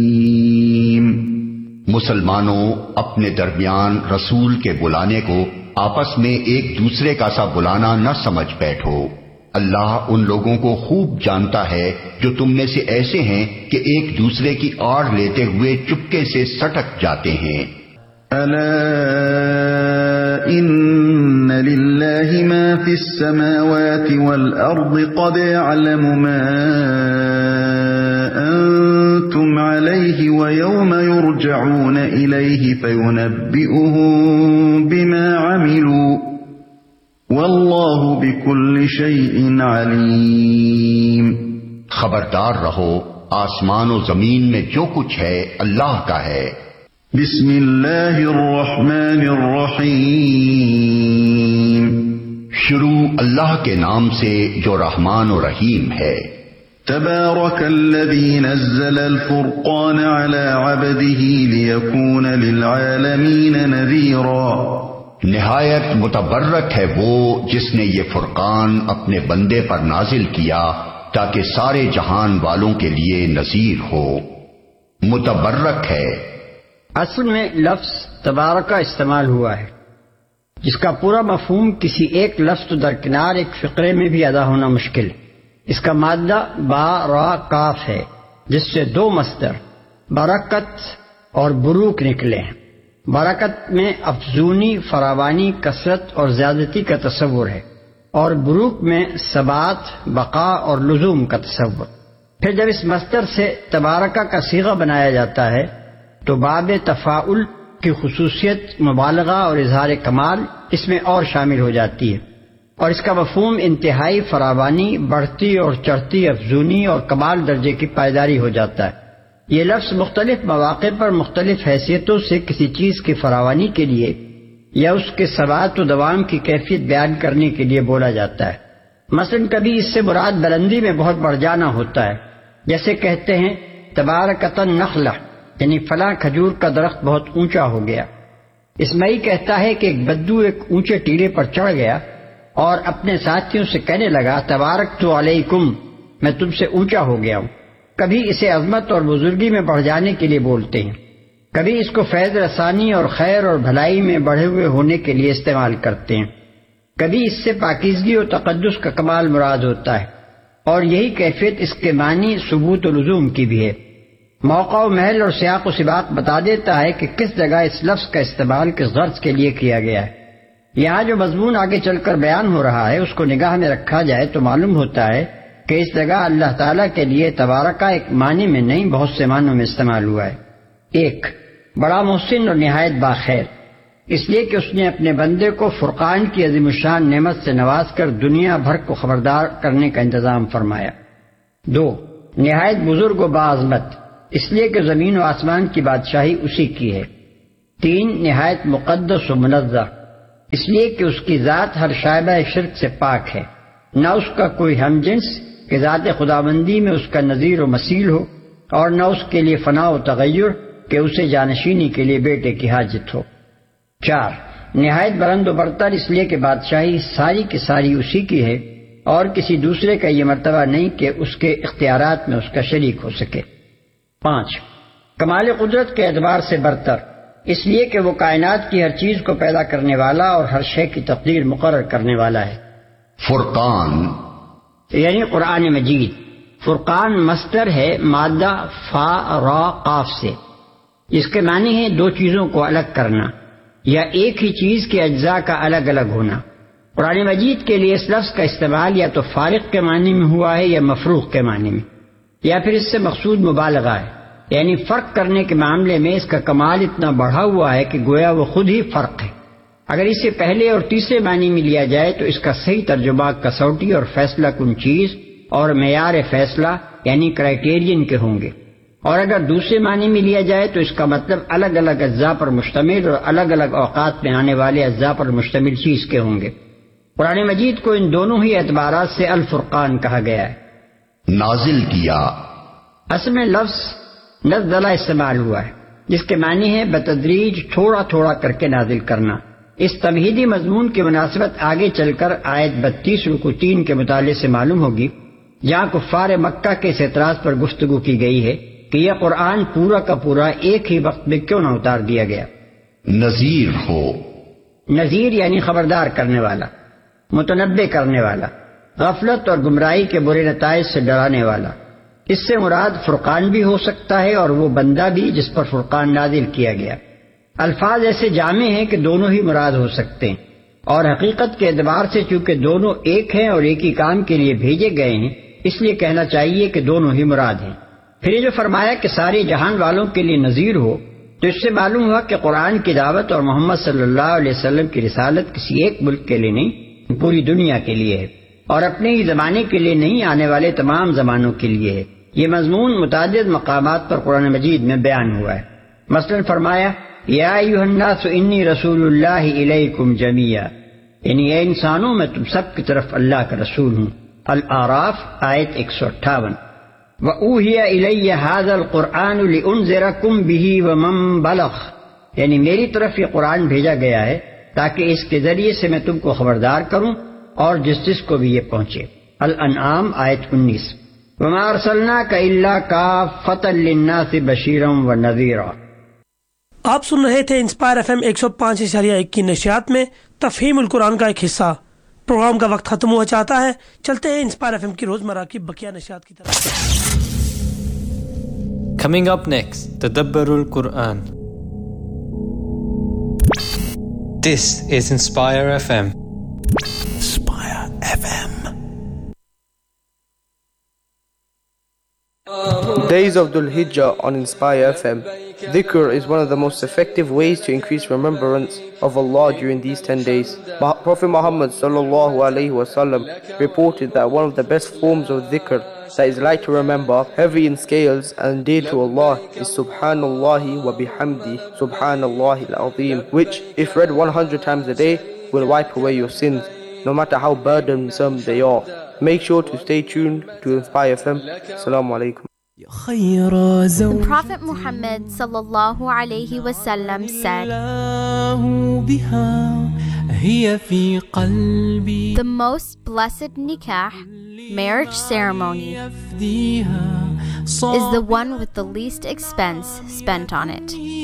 مسلمانوں اپنے درمیان رسول کے بلانے کو آپس میں ایک دوسرے کا سا بلانا نہ سمجھ بیٹھو، اللہ ان لوگوں کو خوب جانتا ہے جو تم میں سے ایسے ہیں کہ ایک دوسرے کی آڑ لیتے ہوئے چپکے سے سٹک جاتے ہیں۔ الا ان للہ ما فی السماوات والارض قد يعلم ما انتم علیہ ویوم یرجعون الیہ فینبئهم بما عملوا واللہ بکل شیء علیم۔ خبردار رہو، آسمان و زمین میں جو کچھ ہے اللہ کا ہے۔ بسم اللہ الرحمن الرحیم۔ شروع اللہ کے نام سے جو رحمان و رحیم ہے۔ تبارک الذی نزل الفرقان علی عبده لیکون للعالمین نذیرا۔ نہایت متبرک ہے وہ جس نے یہ فرقان اپنے بندے پر نازل کیا تاکہ سارے جہان والوں کے لیے نذیر ہو۔ متبرک ہے، اصل میں لفظ تبارکہ استعمال ہوا ہے جس کا پورا مفہوم کسی ایک لفظ تو درکنار ایک فقرے میں بھی ادا ہونا مشکل ہے۔ اس کا مادہ با را کاف ہے جس سے دو مصدر برکت اور بروک نکلے ہیں۔ برکت میں افزونی، فراوانی، کثرت اور زیادتی کا تصور ہے، اور بروک میں ثبات، بقا اور لزوم کا تصور۔ پھر جب اس مصدر سے تبارکہ کا صیغہ بنایا جاتا ہے تو باب تفاعل کی خصوصیت مبالغہ اور اظہار کمال اس میں اور شامل ہو جاتی ہے، اور اس کا مفہوم انتہائی فراوانی، بڑھتی اور چڑھتی افزونی اور کمال درجے کی پائیداری ہو جاتا ہے۔ یہ لفظ مختلف مواقع پر مختلف حیثیتوں سے کسی چیز کی فراوانی کے لیے یا اس کے ثبات و دوام کی کیفیت بیان کرنے کے لیے بولا جاتا ہے۔ مثلا کبھی اس سے مراد بلندی میں بہت بڑھ جانا ہوتا ہے، جیسے کہتے ہیں تبارکۃ النخلہ، یعنی فلاں کھجور کا درخت بہت اونچا ہو گیا۔ اسماعیل کہتا ہے کہ ایک بدو ایک اونچے ٹیلے پر چڑھ گیا اور اپنے ساتھیوں سے کہنے لگا تبارکت علیکم، میں تم سے اونچا ہو گیا ہوں۔ کبھی اسے عظمت اور بزرگی میں بڑھ جانے کے لیے بولتے ہیں، کبھی اس کو فیض رسانی اور خیر اور بھلائی میں بڑھے ہوئے ہونے کے لیے استعمال کرتے ہیں، کبھی اس سے پاکیزگی اور تقدس کا کمال مراد ہوتا ہے، اور یہی کیفیت اس کے معنی ثبوت و لزوم کی بھی ہے۔ موقع و محل اور سیاق و سباق بتا دیتا ہے کہ کس جگہ اس لفظ کا استعمال کس غرض کے لیے کیا گیا ہے۔ یہاں جو مضمون آگے چل کر بیان ہو رہا ہے اس کو نگاہ میں رکھا جائے تو معلوم ہوتا ہے کہ اس جگہ اللہ تعالیٰ کے لیے تبارکہ ایک معنی میں نہیں بہت سے معنوں میں استعمال ہوا ہے۔ ایک، بڑا محسن اور نہایت باخیر، اس لیے کہ اس نے اپنے بندے کو فرقان کی عظیم الشان نعمت سے نواز کر دنیا بھر کو خبردار کرنے کا انتظام فرمایا۔ دو، نہایت بزرگ و باعظمت، اس لیے کہ زمین و آسمان کی بادشاہی اسی کی ہے۔ تین، نہایت مقدس و منزہ، اس لیے کہ اس کی ذات ہر شائبہ شرک سے پاک ہے، نہ اس کا کوئی ہم جنس کہ ذات خداوندی میں اس کا نظیر و مثیل ہو، اور نہ اس کے لیے فنا و تغیر کہ اسے جانشینی کے لیے بیٹے کی حاجت ہو۔ چار، نہایت بلند و برتر، اس لیے کہ بادشاہی ساری کی ساری اسی کی ہے اور کسی دوسرے کا یہ مرتبہ نہیں کہ اس کے اختیارات میں اس کا شریک ہو سکے۔ پانچ، کمال قدرت کے اعتبار سے برتر، اس لیے کہ وہ کائنات کی ہر چیز کو پیدا کرنے والا اور ہر شے کی تقدیر مقرر کرنے والا ہے۔ فرقان یعنی قرآن مجید۔ فرقان مصدر ہے مادہ فا را قاف سے، جس کے معنی ہے دو چیزوں کو الگ کرنا یا ایک ہی چیز کے اجزاء کا الگ الگ ہونا۔ قرآن مجید کے لیے اس لفظ کا استعمال یا تو فارق کے معنی میں ہوا ہے یا مفروق کے معنی میں، یا پھر اس سے مقصود مبالغہ ہے، یعنی فرق کرنے کے معاملے میں اس کا کمال اتنا بڑھا ہوا ہے کہ گویا وہ خود ہی فرق ہے۔ اگر اسے پہلے اور تیسرے معنی میں لیا جائے تو اس کا صحیح ترجمہ کسوٹی اور فیصلہ کن چیز اور معیار فیصلہ یعنی کرائیٹیرین کے ہوں گے، اور اگر دوسرے معنی میں لیا جائے تو اس کا مطلب الگ الگ اجزاء پر مشتمل اور الگ الگ اوقات میں آنے والے اجزاء پر مشتمل چیز کے ہوں گے۔ قرآن مجید کو ان دونوں ہی اعتبارات سے الفرقان کہا گیا ہے۔ نازل کیا، اصل میں لفظ نزلہ استعمال ہوا ہے جس کے معنی ہے بتدریج تھوڑا تھوڑا کر کے نازل کرنا۔ اس تمہیدی مضمون کی مناسبت آگے چل کر آیت 32 رکوع 3 کے مطالعے سے معلوم ہوگی، جہاں کفار مکہ کے اس اعتراض پر گفتگو کی گئی ہے کہ یہ قرآن پورا کا پورا ایک ہی وقت میں کیوں نہ اتار دیا گیا۔ نذیر ہو، نذیر یعنی خبردار کرنے والا، متنبع کرنے والا، غفلت اور گمراہی کے برے نتائج سے ڈرانے والا۔ اس سے مراد فرقان بھی ہو سکتا ہے اور وہ بندہ بھی جس پر فرقان نازل کیا گیا۔ الفاظ ایسے جامع ہیں کہ دونوں ہی مراد ہو سکتے ہیں، اور حقیقت کے اعتبار سے چونکہ دونوں ایک ہیں اور ایک ہی کام کے لیے بھیجے گئے ہیں، اس لیے کہنا چاہیے کہ دونوں ہی مراد ہیں۔ پھر یہ جو فرمایا کہ سارے جہان والوں کے لیے نذیر ہو، تو اس سے معلوم ہوا کہ قرآن کی دعوت اور محمد صلی اللہ علیہ وسلم کی رسالت کسی ایک ملک کے لیے نہیں، پوری دنیا کے لیے ہے، اور اپنے ہی زمانے کے لیے نہیں، آنے والے تمام زمانوں کے لیے ہے۔ یہ مضمون متعدد مقامات پر قرآن مجید میں بیان ہوا ہے۔ مثلا فرمایا یا ایھا الناس انی رسول اللہ الیکم جمیعا، یعنی اے انسانوں میں تم سب کی طرف اللہ کا رسول ہوں۔ الاعراف آیت 158۔ وَأُوحِیَ إِلَيَّ هَذَا الْقُرْآنُ لِأُنذِرَكُم بِهِ وَمَن بَلَغَ، یعنی میری طرف یہ قرآن بھیجا گیا ہے تاکہ اس کے ذریعے سے میں تم کو خبردار کروں اور جس کو بھی یہ پہنچے۔ الانعام آیت 19۔ وَمَا أَرْسَلْنَاكَ إِلَّا كَافَّةً لِلنَّاسِ بَشِيرًا وَنَذِيرًا۔ آپ سن رہے تھے انسپائر ایف ایم 105.1 کی نشریات میں تفہیم القرآن کا ایک حصہ۔ پروگرام کا وقت ختم ہوا چاہتا ہے، چلتے ہیں انسپائر ایف ایم کی روزمرہ کی بقیہ نشریات کی طرف۔ Coming up next, Tadabbarul Quran. This is Inspire FM. Inspire FM. Days of Dhul Hijjah on Inspire FM. Dhikr is one of the most effective ways to increase remembrance of Allah during these 10 days. Prophet Muhammad sallallahu alaihi wasallam reported that one of the best forms of dhikr that is light to remember, heavy in scales and dear to Allah is Subhanallahi wa bihamdi, Subhanallahi al-Azim, which if read 100 times a day will wipe away your sins, no matter how burdensome they are. Make sure to stay tuned to Inspire FM. Assalamu alaikum. The Prophet Muhammad sallallahu alayhi wasallam said, the most blessed nikah, marriage ceremony, is the one with the least expense spent on it.